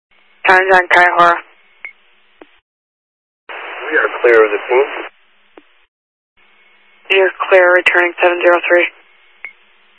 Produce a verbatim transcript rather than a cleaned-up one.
Times on Kaihara. We are clear of the scene. You're clear, returning seven zero three.